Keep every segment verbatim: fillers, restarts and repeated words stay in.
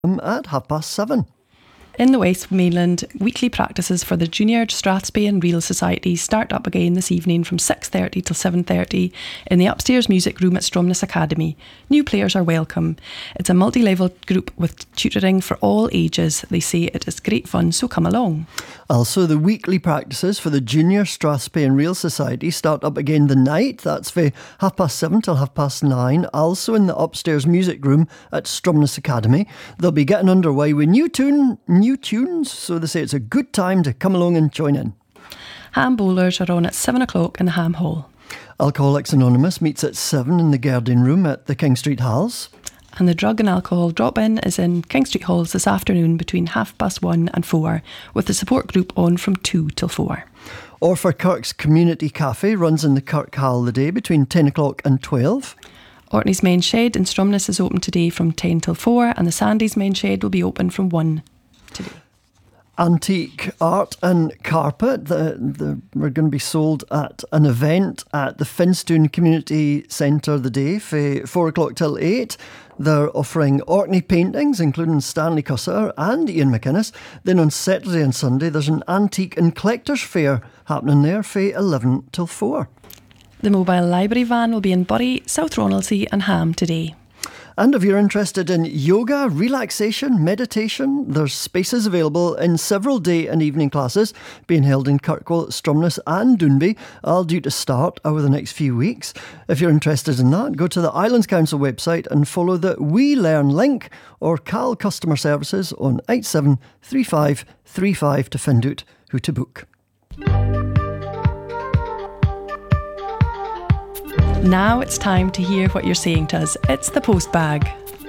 at half past seven. In the West Mainland, weekly practices for the Junior Strathspey Reel Society start up again this evening from six thirty till seven thirty in the upstairs music room at Stromness Academy. New players are welcome. It's a multi-level group with tutoring for all ages. They say it is great fun, so come along. Also, the weekly practices for the Junior Strathspey Reel Society start up again the night. That's for half past seven till half past nine. Also in the upstairs music room at Stromness Academy. They'll be getting underway with new tune, new tunes, so they say it's a good time to come along and join in. Ham bowlers are on at seven o'clock in the Ham Hall. Alcoholics Anonymous meets at seven in the Gerdine Room at the King Street Halls. And the drug and alcohol drop-in is in King Street Halls this afternoon between half past one and four, with the support group on from two till four. Or for Kirk's Community Cafe runs in the Kirk Hall the day between ten o'clock and twelve. Orkney's main shed in Stromness is open today from ten till four, and the Sandys main shed will be open from one today. Antique art and carpet the, the, we're going to be sold at an event at the Finstoun Community Centre the day for four o'clock till eight. They're offering Orkney paintings, including Stanley Cussiter and Ian McInnes. Then on Saturday and Sunday, there's an antique and collectors fair happening there for eleven till four. The mobile library van will be in Bury, South Ronaldsay and Ham today. And if you're interested in yoga, relaxation, meditation, there's spaces available in several day and evening classes being held in Kirkwall, Stromness and Doonby, all due to start over the next few weeks. If you're interested in that, go to the Islands Council website and follow the We Learn link or call customer services on eight seven three five three five to find out who to book. Now it's time to hear what you're saying to us. It's the post bag.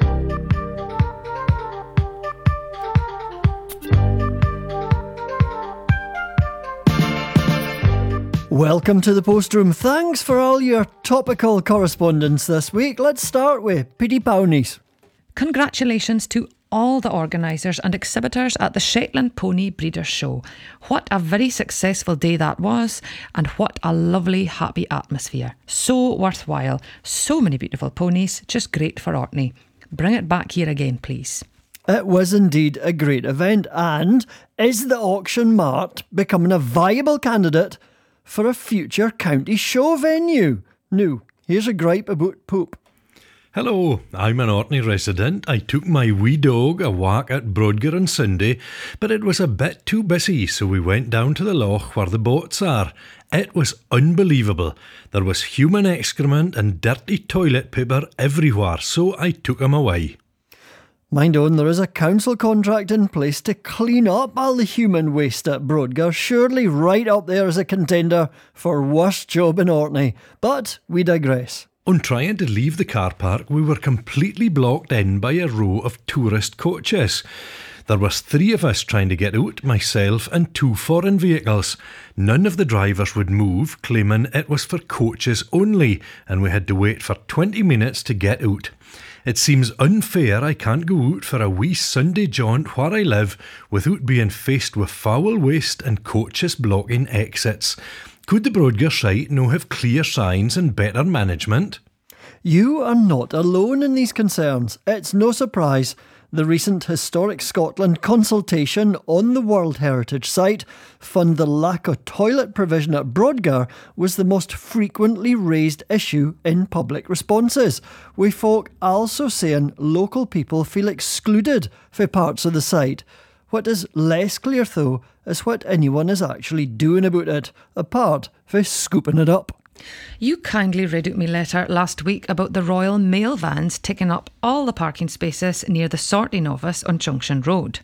Welcome to the post room. Thanks for all your topical correspondence this week. Let's start with Petey Ponies. Congratulations to all the organisers and exhibitors at the Shetland Pony Breeders' Show. What a very successful day that was, and what a lovely, happy atmosphere. So worthwhile. So many beautiful ponies. Just great for Orkney. Bring it back here again, please. It was indeed a great event. And is the Auction Mart becoming a viable candidate for a future county show venue? Now, here's a gripe about poop. Hello, I'm an Orkney resident. I took my wee dog a walk at Brodgar on Sunday, but it was a bit too busy, so we went down to the loch where the boats are. It was unbelievable. There was human excrement and dirty toilet paper everywhere, so I took him away. Mind on, there is a council contract in place to clean up all the human waste at Brodgar. Surely right up there as a contender for worst job in Orkney. But we digress. On trying to leave the car park, we were completely blocked in by a row of tourist coaches. There was three of us trying to get out, myself and two foreign vehicles. None of the drivers would move, claiming it was for coaches only, and we had to wait for twenty minutes to get out. It seems unfair I can't go out for a wee Sunday jaunt where I live without being faced with foul waste and coaches blocking exits. Could the Brodgar site no have clear signs and better management? You are not alone in these concerns. It's no surprise the recent Historic Scotland consultation on the World Heritage Site found the lack of toilet provision at Brodgar was the most frequently raised issue in public responses, with folk also saying local people feel excluded for parts of the site. What is less clear, though, is what anyone is actually doing about it, apart from scooping it up. You kindly read out me letter last week about the Royal Mail vans taking up all the parking spaces near the sorting office on Junction Road.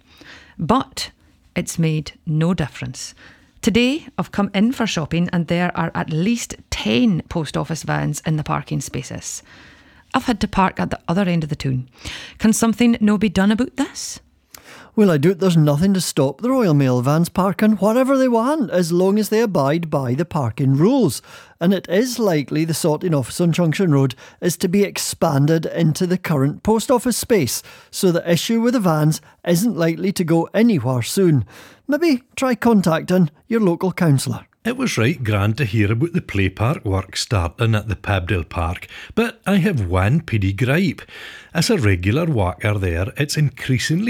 But it's made no difference. Today, I've come in for shopping and there are at least ten post office vans in the parking spaces. I've had to park at the other end of the town. Can something no be done about this? Well, I doubt there's nothing to stop the Royal Mail vans parking wherever they want, as long as they abide by the parking rules. And it is likely the sorting office on Junction Road is to be expanded into the current post office space, so the issue with the vans isn't likely to go anywhere soon. Maybe try contacting your local councillor. It was right grand to hear about the play park work starting at the Pebdale Park, but I have one peedy gripe. As a regular walker there, it's increasingly